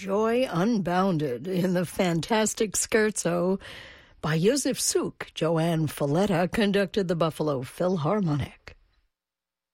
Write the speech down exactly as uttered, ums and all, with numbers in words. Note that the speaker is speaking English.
Joy unbounded in the fantastic scherzo by Joseph Suk. Joanne Falletta conducted the Buffalo Philharmonic.